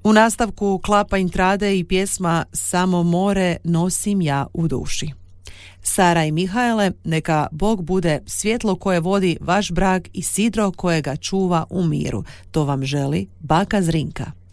U nastavku Klapa Intrade i pjesma Samo more nosim ja u duši. Sara i Mihaele, neka Bog bude svjetlo koje vodi vaš brak i sidro koje ga čuva u miru. To vam želi baka Zrinka.